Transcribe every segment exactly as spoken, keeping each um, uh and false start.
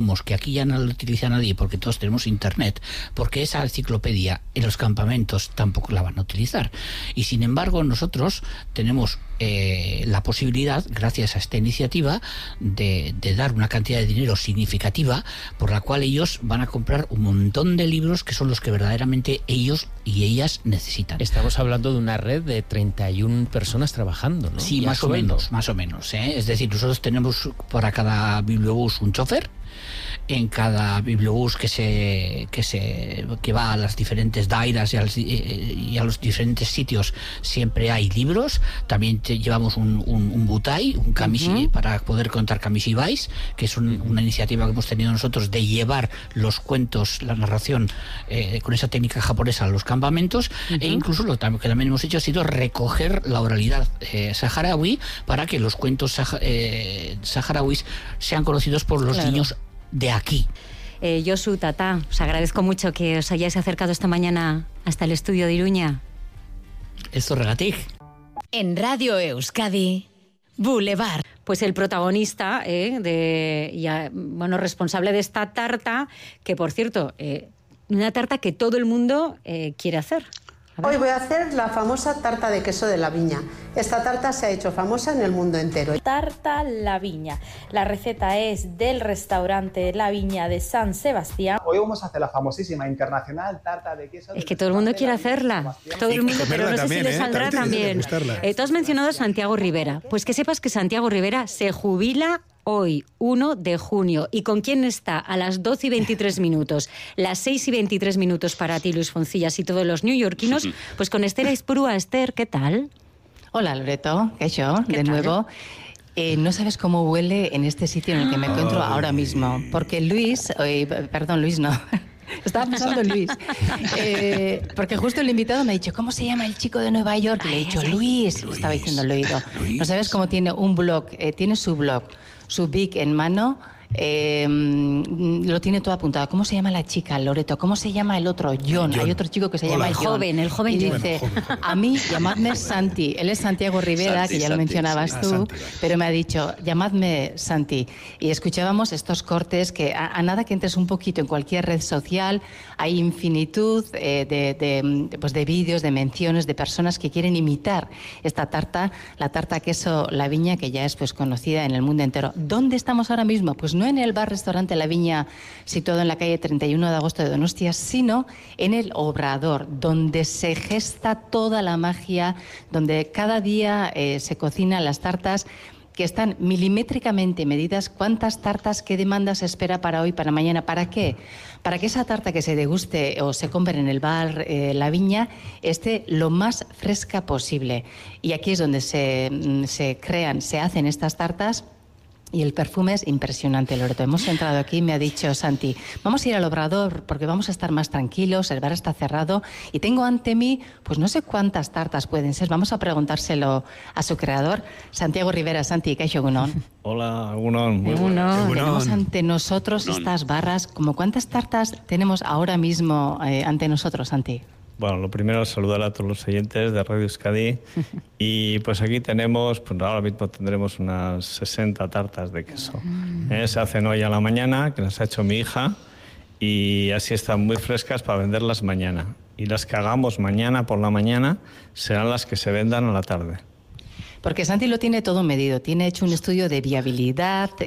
sabemos que aquí ya no lo utiliza nadie porque todos tenemos internet, porque esa enciclopedia en los campamentos tampoco la van a utilizar. Y sin embargo nosotros tenemos eh, la posibilidad, gracias a esta iniciativa, de, de dar una cantidad de dinero significativa por la cual ellos van a comprar un montón de libros que son los que verdaderamente ellos y ellas necesitan. Estamos hablando de una red de treinta y una personas trabajando, ¿no? Sí, más o menos, más o menos, ¿eh? Es decir, nosotros tenemos para cada bibliobús un chofer. En cada bibliobús que se que se que va a las diferentes dairas y a los, y a los diferentes sitios siempre hay libros. También te llevamos un, un, un butai, un kamisi, uh-huh. para poder contar kamishibais, que es un, una iniciativa que hemos tenido nosotros de llevar los cuentos, la narración eh, con esa técnica japonesa a los campamentos, uh-huh. e incluso lo que también hemos hecho ha sido recoger la oralidad eh, saharaui para que los cuentos sah- eh, saharauis sean conocidos por los claro. niños de aquí. Eh, Josu, Tata, os agradezco mucho que os hayáis acercado esta mañana hasta el estudio de Iruña. Esto regatig. En Radio Euskadi, Boulevard. Pues el protagonista, eh, de, ya, bueno, responsable de esta tarta, que por cierto, eh, una tarta que todo el mundo eh, quiere hacer. Hoy voy a hacer la famosa tarta de queso de la viña. Esta tarta se ha hecho famosa en el mundo entero. Tarta La Viña. La receta es del restaurante La Viña de San Sebastián. Hoy vamos a hacer la famosísima internacional tarta de queso. Es que todo el mundo quiere hacerla. Todo el mundo, pero no sé si le saldrá también. Eh, tú has mencionado a Santiago Rivera. Pues que sepas que Santiago Rivera se jubila hoy, primero de junio. ¿Y con quién está? A las doce y veintitrés minutos. Las seis y veintitrés minutos para ti, Luis Foncillas, y todos los neoyorquinos. Pues con Esther Aizpurua. Esther, ¿qué tal? Hola, Loreto. ¿Qué yo? De tal? Nuevo. Eh, no sabes cómo huele en este sitio en el que me encuentro Ay. ahora mismo. Porque Luis... Eh, perdón, Luis, no... Estaba pensando en Luis. Eh, porque justo el invitado me ha dicho, ¿cómo se llama el chico de Nueva York? Y le he dicho, Luis. Luis. Estaba diciendo al oído. Luis. No sabes cómo tiene un blog. Eh, tiene su blog, su Vic en mano. Eh, lo tiene todo apuntado. ¿Cómo se llama la chica, Loreto? ¿Cómo se llama el otro? John. John. Hay otro chico que se Hola. llama John. Joven, el joven y John. dice, Bueno, joven. a mí llamadme Santi. Él es Santiago Rivera, Santi, que ya Santi, lo mencionabas sí. tú, ah, Santi, pero me ha dicho, llamadme Santi. Y escuchábamos estos cortes que a, a nada que entres un poquito en cualquier red social, hay infinitud eh, de, de, pues de vídeos, de menciones, de personas que quieren imitar esta tarta, la tarta queso La Viña, que ya es pues conocida en el mundo entero. ¿Dónde estamos ahora mismo? Pues no en el bar-restaurante La Viña, situado en la calle treinta y uno de agosto de Donostia, sino en el Obrador, donde se gesta toda la magia, donde cada día eh, se cocinan las tartas que están milimétricamente medidas. ¿Cuántas tartas, qué demanda se espera para hoy, para mañana? ¿Para qué? Para que esa tarta que se deguste o se compre en el bar eh, La Viña esté lo más fresca posible. Y aquí es donde se, se crean, se hacen estas tartas. Y el perfume es impresionante, Loreto. Hemos entrado aquí y me ha dicho Santi, vamos a ir al Obrador porque vamos a estar más tranquilos, el bar está cerrado y tengo ante mí, pues no sé cuántas tartas pueden ser. Vamos a preguntárselo a su creador, Santiago Rivera. Santi, ¿qué Egunon? Hola, Egunon. Muy Egunon. Tenemos ante nosotros Egunon. Estas barras. ¿Cómo cuántas tartas tenemos ahora mismo eh, ante nosotros, Santi? Bueno, lo primero es saludar a todos los oyentes de Radio Euskadi y pues aquí tenemos, pues ahora mismo tendremos unas sesenta tartas de queso. Mm. Eh, se hacen hoy a la mañana, que las ha hecho mi hija, y así están muy frescas para venderlas mañana. Y las que hagamos mañana por la mañana serán las que se vendan a la tarde. Porque Santi lo tiene todo medido, tiene hecho un estudio de viabilidad, eh,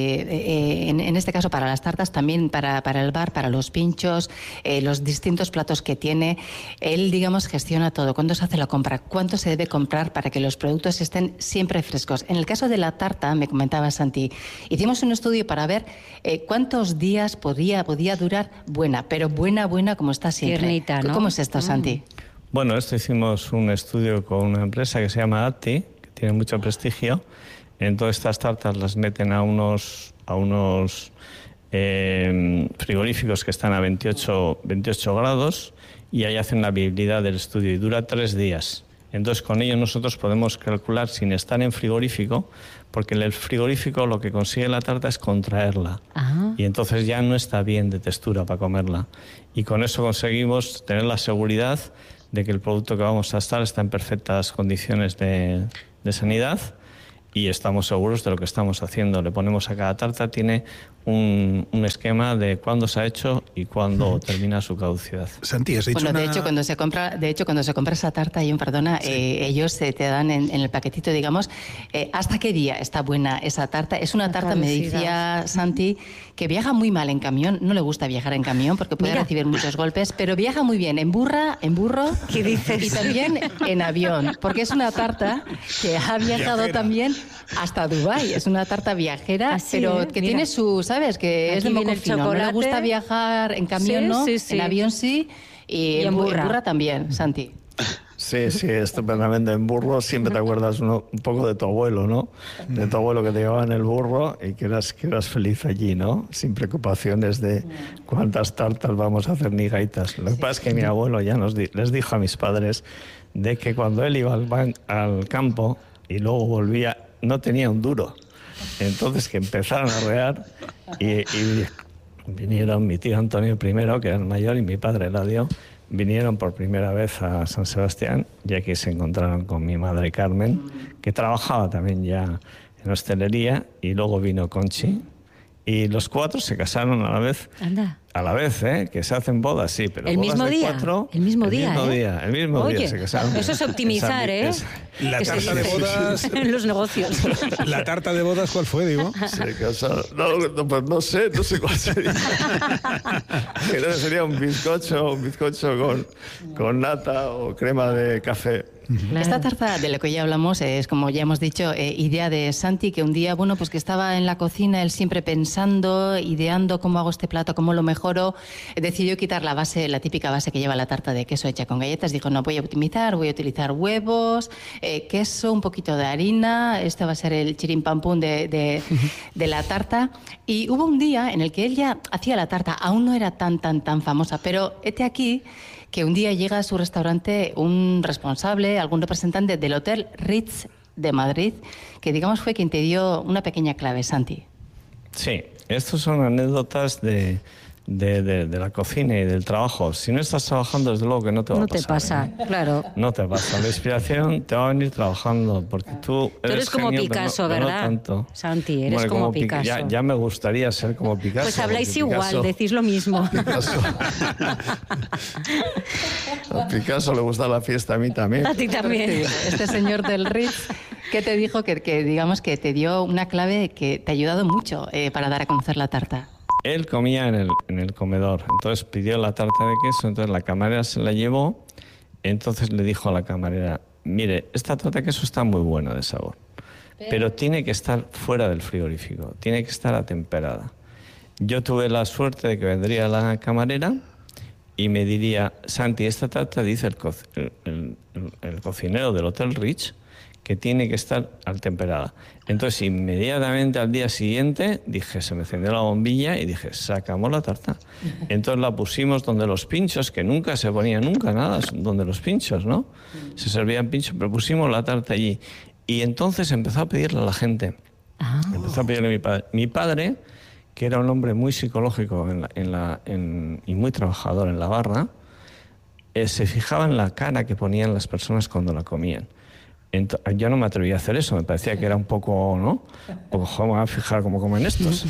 eh, en, en este caso para las tartas, también para, para el bar, para los pinchos, eh, los distintos platos que tiene. Él, digamos, gestiona todo. ¿Cuándo se hace la compra? ¿Cuánto se debe comprar para que los productos estén siempre frescos? En el caso de la tarta, me comentaba Santi, hicimos un estudio para ver eh, cuántos días podía, podía durar buena, pero buena, buena como está siempre. Tiernita, ¿no? ¿Cómo es esto, Santi? Bueno, esto hicimos un estudio con una empresa que se llama Atti, tiene mucho prestigio. En todas estas tartas las meten a unos, a unos eh, frigoríficos que están a veintiocho grados y ahí hacen la viabilidad del estudio y dura tres días. Entonces con ello nosotros podemos calcular sin estar en frigorífico, porque en el frigorífico lo que consigue la tarta es contraerla. Ajá. Y entonces ya no está bien de textura para comerla. Y con eso conseguimos tener la seguridad de que el producto que vamos a estar está en perfectas condiciones de... de sanidad y estamos seguros de lo que estamos haciendo. Le ponemos a cada tarta, tiene un, un esquema de cuándo se ha hecho y cuándo uh-huh. termina su caducidad. Santi, has dicho bueno, una... de hecho, cuando se compra, de hecho, cuando se compra esa tarta, y un perdona, sí. eh, ellos eh, te dan en, en el paquetito, digamos, eh, ¿hasta qué día está buena esa tarta? Es una tarta, me decía Santi, que viaja muy mal en camión. No le gusta viajar en camión porque puede Mira. recibir muchos golpes, pero viaja muy bien en burra, en burro. ¿Qué dices? Y también en avión, porque es una tarta que ha viajado viajera. también hasta Dubái. Es una tarta viajera, Así, pero ¿eh? que Mira. tiene su, ¿sabes? Que Aquí es de moco fino. No le gusta viajar en camión, sí, ¿no? Sí, sí. En avión sí, y, y en, en burra. burra también, Santi. Sí, sí, estupendamente. En burro siempre te acuerdas uno, un poco de tu abuelo, ¿no? De tu abuelo que te llevaba en el burro y que eras, que eras feliz allí, ¿no? Sin preocupaciones de cuántas tartas vamos a hacer ni gaitas. Lo que pasa es que mi abuelo ya nos di, les dijo a mis padres de que cuando él iba al, ban, al campo y luego volvía, no tenía un duro. Entonces que empezaron a rear y, y vinieron mi tío Antonio primero, que era el mayor, y mi padre Eladio. Vinieron por primera vez a San Sebastián y aquí se encontraron con mi madre Carmen, que trabajaba también ya en hostelería, y luego vino Conchi, y los cuatro se casaron a la vez. Anda. A la vez, ¿eh? Que se hacen bodas, sí, pero el bodas mismo de día, cuatro... El mismo día, El mismo ¿eh? día, el mismo Oye, día se casaron. Eso es optimizar, ¿eh? Es, la tarta de bodas... en los negocios. ¿La tarta de bodas cuál fue, digo? Se casaron... No, no, pues no sé, no sé cuál sería. Creo que sería un bizcocho, un bizcocho con, con nata o crema de café. Claro. Esta tarta de la que ya hablamos es, como ya hemos dicho, eh, idea de Santi, que un día, bueno, pues que estaba en la cocina, él siempre pensando, ideando cómo hago este plato, cómo lo mejoro, decidió quitar la base, la típica base que lleva la tarta de queso hecha con galletas. Dijo, no, voy a optimizar, voy a utilizar huevos, eh, queso, un poquito de harina, este va a ser el chirimpampún de, de, de la tarta. Y hubo un día en el que él ya hacía la tarta, aún no era tan, tan, tan famosa, pero este aquí... que un día llega a su restaurante un responsable, algún representante del Hotel Ritz de Madrid, que digamos fue quien te dio una pequeña clave, Santi. Sí, estos son anécdotas de, de, de, de la cocina y del trabajo. Si no estás trabajando, desde luego que no te va no a pasar. No te pasa, ¿eh? claro. No te pasa. La inspiración te va a venir trabajando, porque tú eres, tú eres como genio, Picasso, pero no, ¿verdad? Pero no tanto. Santi, eres bueno, como, como Picasso. Ya, ya me gustaría ser como Picasso. Pues habláis igual, Picasso, decís lo mismo. Picasso. A Picasso le gusta la fiesta, a mí también. A ti también. Este señor del Ritz, ¿qué te dijo? Que, que digamos que te dio una clave que te ha ayudado mucho eh, para dar a conocer la tarta. Él comía en el, en el comedor, entonces pidió la tarta de queso, entonces la camarera se la llevó, entonces le dijo a la camarera, mire, esta tarta de queso está muy buena de sabor, pero, pero tiene que estar fuera del frigorífico, tiene que estar atemperada. Yo tuve la suerte de que vendría la camarera y me diría, Santi, esta tarta dice el, co el, el, el cocinero del Hotel Ritz que tiene que estar atemperada. Entonces, inmediatamente al día siguiente, dije, se me encendió la bombilla y dije, sacamos la tarta. Entonces la pusimos donde los pinchos, que nunca se ponía nunca nada, donde los pinchos, ¿no? Se servían pinchos, pero pusimos la tarta allí. Y entonces empezó a pedirle a la gente. Ah. Empezó a pedirle a mi padre. Mi padre, que era un hombre muy psicológico en la, en la, en, y muy trabajador en la barra, eh, se fijaba en la cara que ponían las personas cuando la comían. Entonces, yo no me atrevía a hacer eso, me parecía que era un poco, ¿no? Un poco, joder, me voy a fijar cómo comen estos.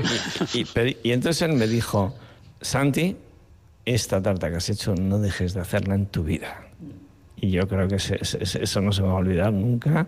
Y, y, y entonces él me dijo, Santi, esta tarta que has hecho no dejes de hacerla en tu vida. Y yo creo que se, se, eso no se me va a olvidar nunca.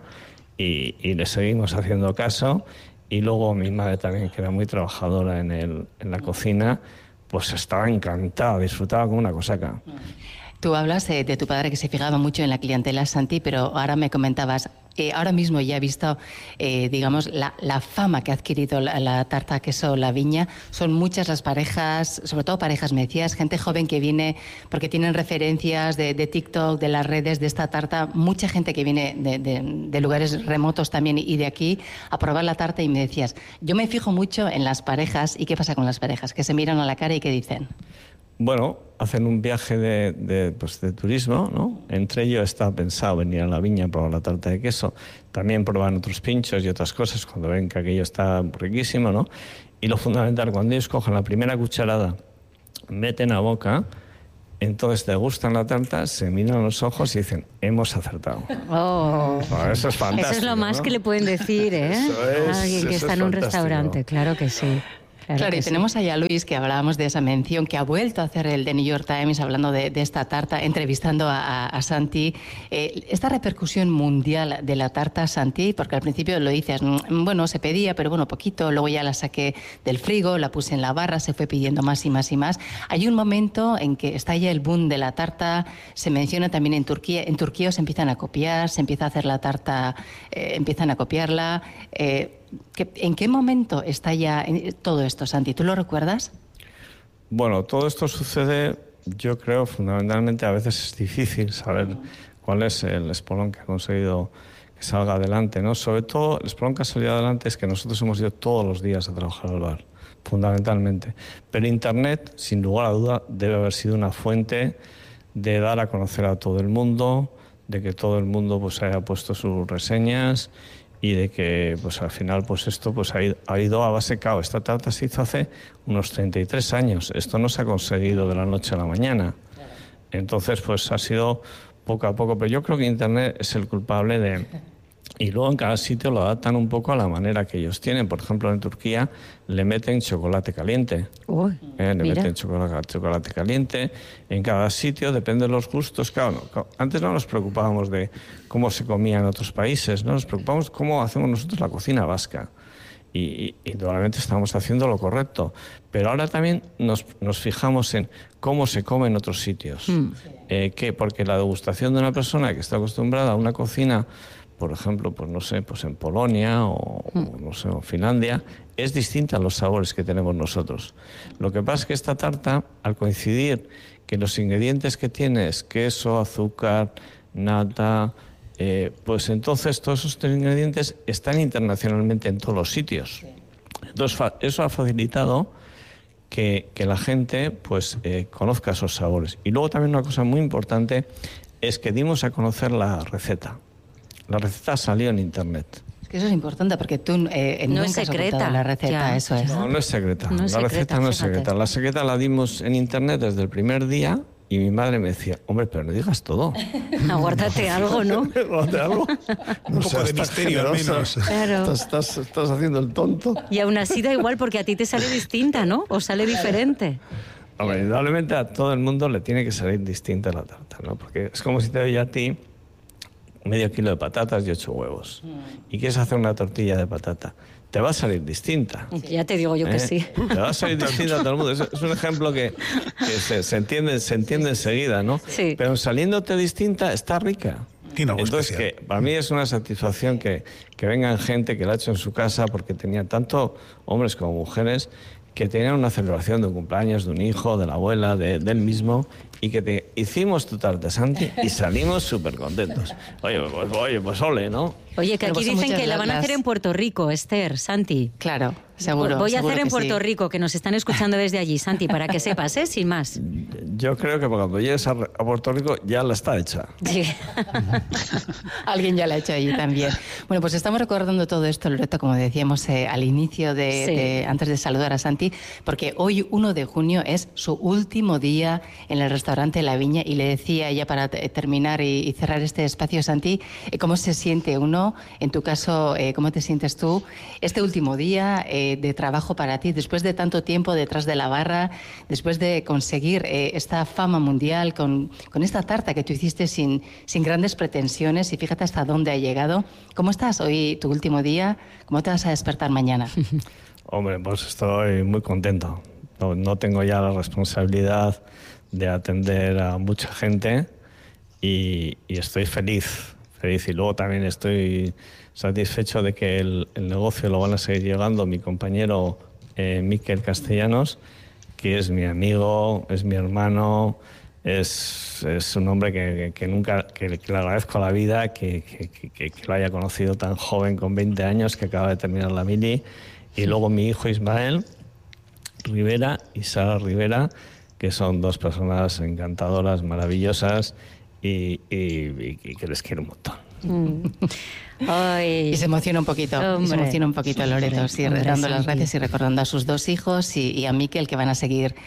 Y, y le seguimos haciendo caso. Y luego mi madre también, que era muy trabajadora en, el, en la cocina, pues estaba encantada, disfrutaba como una cosaca. Tú hablas eh, de tu padre que se fijaba mucho en la clientela, Santi, pero ahora me comentabas, eh, ahora mismo ya he visto, eh, digamos, la, la fama que ha adquirido la, la tarta queso La Viña. Son muchas las parejas, sobre todo parejas, me decías, gente joven que viene porque tienen referencias de, de TikTok, de las redes, de esta tarta. Mucha gente que viene de, de, de lugares remotos también y de aquí a probar la tarta, y me decías, yo me fijo mucho en las parejas. ¿Y qué pasa con las parejas? Que se miran a la cara y ¿qué dicen? Bueno, hacen un viaje de, de, pues de turismo, ¿no? Entre ellos está pensado venir a La Viña a probar la tarta de queso. También proban otros pinchos y otras cosas cuando ven que aquello está riquísimo, ¿no? Y lo fundamental, cuando ellos cogen la primera cucharada, meten a boca, Entonces te gustan la tarta, se miran los ojos y dicen, hemos acertado. Oh. Bueno, eso es fantástico. Eso es lo más, ¿no?, que le pueden decir, ¿eh? Eso es, alguien que eso está es en un fantástico. restaurante, claro que sí. Claro, claro, y sí. tenemos ahí a Luis, que hablábamos de esa mención, que ha vuelto a hacer el The New York Times hablando de, de esta tarta, entrevistando a, a, a Santi. Eh, esta repercusión mundial de la tarta, Santi, porque al principio lo dices, bueno, se pedía, pero bueno, poquito, luego ya la saqué del frigo, la puse en la barra, se fue pidiendo más y más y más. Hay un momento en que está ya el boom de la tarta, se menciona también en Turquía, en Turquía se empiezan a copiar, se empieza a hacer la tarta, eh, empiezan a copiarla. Eh, ¿En qué momento está ya todo esto, Santi? ¿Tú lo recuerdas? Bueno, todo esto sucede, yo creo, fundamentalmente a veces es difícil saber cuál es el espolón que ha conseguido que salga adelante, ¿no? Sobre todo, el espolón que ha salido adelante es que nosotros hemos ido todos los días a trabajar al bar, fundamentalmente. Pero Internet, sin lugar a duda, debe haber sido una fuente de dar a conocer a todo el mundo, de que todo el mundo pues haya puesto sus reseñas y de que pues al final pues esto pues ha ido, ha ido a base cao. Esta tarta se hizo hace unos treinta y tres años. Esto no se ha conseguido de la noche a la mañana. Entonces pues ha sido poco a poco. Pero yo creo que Internet es el culpable de... Y luego en cada sitio lo adaptan un poco a la manera que ellos tienen. Por ejemplo, en Turquía le meten chocolate caliente. Uy, eh, le mira. meten chocolate, chocolate caliente. En cada sitio depende de los gustos. Claro, no, antes no nos preocupábamos de cómo se comía en otros países, ¿no? Nos preocupamos cómo hacemos nosotros la cocina vasca. Y, y indudablemente estamos haciendo lo correcto. Pero ahora también nos, nos fijamos en cómo se come en otros sitios. Mm. Eh, ¿qué? Porque la degustación de una persona que está acostumbrada a una cocina, por ejemplo, pues no sé, pues en Polonia o, mm. o no sé, o Finlandia, es distinta a los sabores que tenemos nosotros. Lo que pasa es que esta tarta, al coincidir que los ingredientes que tiene es queso, azúcar, nata, eh, pues entonces todos esos ingredientes están internacionalmente en todos los sitios. Entonces eso ha facilitado que, que la gente pues eh, conozca esos sabores. Y luego también una cosa muy importante es que dimos a conocer la receta. La receta salió en Internet. Es que eso es importante porque tú eh, no nunca es has secreta. ocultado la receta, Ya. eso es. No, no es secreta. No es la secreta, receta no es fíjate. secreta. La secreta la dimos en Internet desde el primer día y mi madre me decía, hombre, pero no digas todo. Aguárdate algo, ¿no? Aguárdate algo. Un O poco sea, de estás misterio, al generosa. menos. Claro. Estás, estás, estás haciendo el tonto. Y aún así da igual porque a ti te sale distinta, ¿no? O sale diferente. Hombre, indudablemente a todo el mundo le tiene que salir distinta la tarta, ¿no? Porque es como si te doy a ti medio kilo de patatas y ocho huevos. Y quieres hacer una tortilla de patata. Te va a salir distinta. Ya te digo yo que ¿Eh? sí. Te va a salir distinta a todo el mundo. Es, es un ejemplo que, que se, se entiende, se entiende enseguida, ¿no? Sí. Pero saliéndote distinta, está rica. Tiene algo Entonces, especial. que para mí es una satisfacción que, que vengan gente que la ha hecho en su casa, porque tenía tanto hombres como mujeres que tenían una celebración de un cumpleaños, de un hijo, de la abuela, de, del mismo, y que te hicimos tu tarta, Santi, y salimos súper contentos. Oye, pues, oye, pues ole, ¿no? Oye, que Pero aquí pues son dicen muchas que la van a las- hacer en Puerto Rico, Esther, Santi. Claro, seguro. Voy a seguro hacer en que Puerto sí. Rico, que nos están escuchando desde allí, Santi, para que sepas, ¿eh? Sin más. Yo creo que cuando llegues a, a Puerto Rico ya la está hecha. Sí. Alguien ya lo ha hecho allí también. Bueno, pues estamos recordando todo esto, Loreto, como decíamos eh, al inicio, de, Sí. de- antes de saludar a Santi, porque hoy, uno de junio, es su último día en el restaurante La Viña, y le decía ya para t- terminar y, y cerrar este espacio, Santi, eh, ¿cómo se siente uno, en tu caso, eh, cómo te sientes tú, este último día eh, de trabajo para ti, después de tanto tiempo detrás de la barra, después de conseguir eh, esta fama mundial con, con esta tarta que tú hiciste sin, sin grandes pretensiones, y fíjate hasta dónde ha llegado? ¿Cómo estás hoy, tu último día? ¿Cómo te vas a despertar mañana? Hombre, pues estoy muy contento. No, no tengo ya la responsabilidad de atender a mucha gente y, y estoy feliz, feliz. Y luego también estoy satisfecho de que el, el negocio lo van a seguir llevando mi compañero eh, Miquel Castellanos, que es mi amigo, es mi hermano, es, es un hombre que, que nunca, que, que le agradezco a la vida, que, que, que, que lo haya conocido tan joven, con veinte años, que acaba de terminar la mili. Y luego mi hijo Ismael Rivera y Sara Rivera, que son dos personas encantadoras, maravillosas y, y, y que les quiero un montón. Mm. Ay. Y se emociona un poquito, y se Hombre. emociona un poquito Loreto, sí, Hombre, dando las Santi. gracias y recordando a sus dos hijos y, y a Miquel, que van a seguir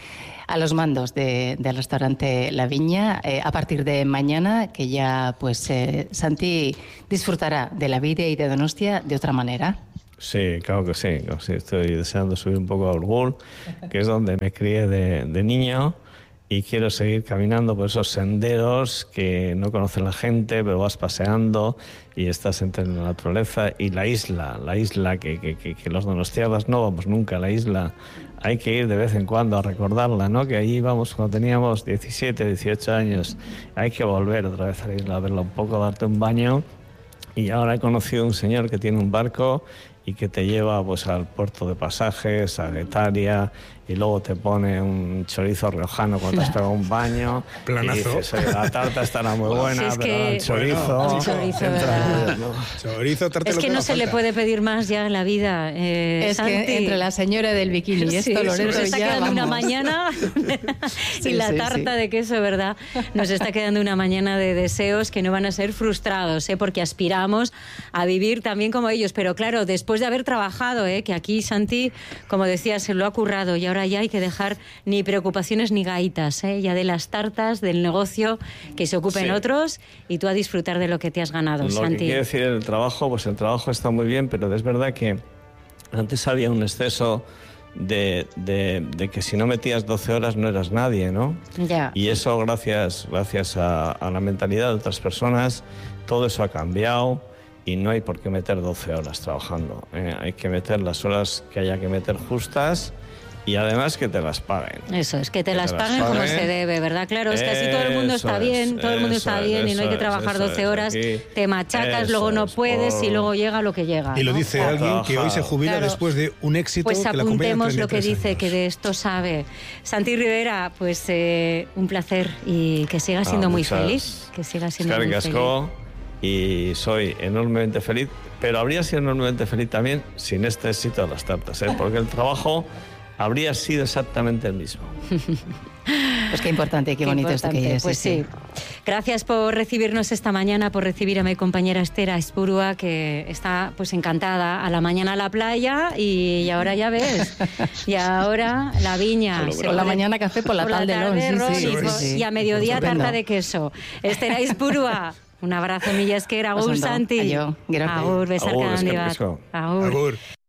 a los mandos de, del restaurante La Viña. Eh, a partir de mañana, que ya pues eh, Santi disfrutará de la vida y de Donostia de otra manera. Sí, claro que sí. Claro, sí. Estoy deseando subir un poco a Urgul, que es donde me crié de, de niño, y quiero seguir caminando por esos senderos que no conoce la gente, pero vas paseando y estás entre la naturaleza y la isla, la isla que, que, que, que los donostiarras no vamos nunca a la isla. Hay que ir de vez en cuando a recordarla, ¿no? Que allí íbamos cuando teníamos diecisiete, dieciocho años. Hay que volver otra vez a la isla, a verla un poco, darte un baño. Y ahora he conocido un señor que tiene un barco y que te lleva pues al puerto de pasajes, a Getaria, y luego te pone un chorizo riojano cuando te has pegado un baño. Planazo. Y dices, oye, la tarta estará muy buena, Si es pero que- el chorizo... Bueno, el chorizo, ¿verdad? Chorizo, tarta, Es lo que no haga se le falta. puede pedir más ya en la vida. Eh, Es Santi. que entre la señora del bikini y esto, Sí, Loreto, nos está ya quedando una vamos. mañana y Sí, la sí, tarta sí. de queso, ¿verdad? Nos está quedando una mañana de deseos que no van a ser frustrados, ¿eh? Porque aspiramos a vivir también como ellos. Pero claro, después de haber trabajado, ¿eh? Que aquí Santi, como decía, se lo ha currado y ahora ya hay que dejar ni preocupaciones ni gaitas, ¿eh? Ya de las tartas, del negocio, que se ocupen Sí. otros y tú a disfrutar de lo que te has ganado, Lo que Santi. quiere decir el trabajo, pues el trabajo está muy bien, pero es verdad que antes había un exceso de, de, de que si no metías doce horas no eras nadie, ¿no? Ya. Y eso gracias, gracias a, a la mentalidad de otras personas, todo eso ha cambiado y no hay por qué meter doce horas trabajando. ¿eh? Hay que meter las horas que haya que meter justas y además que te las paguen. Eso, es que te Que las te las paguen como paguen. se debe, ¿verdad? Claro, es que así todo el mundo Eso está es, bien, todo el mundo eso está es, bien y no hay que eso trabajar es, doce eso horas, es, aquí. te machacas, Eso luego no es, puedes por- y luego llega lo que llega. Y lo ¿no? dice Claro. alguien que hoy se jubila Claro. después de un éxito Pues que la acompaña apuntemos lo que treinta y tres dice, años. que de esto sabe. Santi Rivera, pues eh, un placer y que siga siendo Ah, muy muchas- feliz. Que siga siendo muy Eskerrik feliz. asko, y soy enormemente feliz, pero habría sido enormemente feliz también sin este éxito de las tartas, ¿eh? Porque el trabajo habría sido exactamente el mismo. Pues qué importante, qué, Qué bonito esto que importante, es. Pues sí. Gracias por recibirnos esta mañana, por recibir a mi compañera Esther Aizpurua, que está pues encantada. A la mañana a la playa y ahora ya ves. Y ahora la viña. Se Por la puede- mañana café, por la por tarde tarde ron, ron, sí, y, sí, por- sí, sí. y a mediodía Estupendo. tarta de queso. Esther Aizpurua, un abrazo mila esker, agur Oso ondo. Santi. Aio, gero arte. Agur, besarka Agur, handi eskerrik bat. asko. Agur. Agur.